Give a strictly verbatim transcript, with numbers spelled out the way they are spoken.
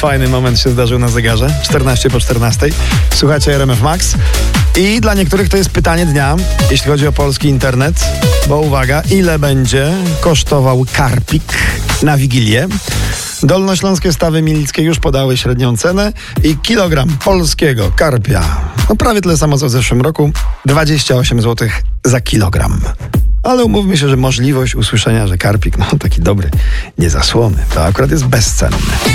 Fajny moment się zdarzył na zegarze. czternaście po czternastej. Słuchajcie R M F Max. I dla niektórych to jest pytanie dnia, jeśli chodzi o polski internet. Bo uwaga, ile będzie kosztował karpik na Wigilię? Dolnośląskie Stawy Milickie już podały średnią cenę i kilogram polskiego karpia, no prawie tyle samo co w zeszłym roku, dwadzieścia osiem złotych za kilogram. Ale umówmy się, że możliwość usłyszenia, że karpik, no taki dobry, nie za słony, to akurat jest bezcenny.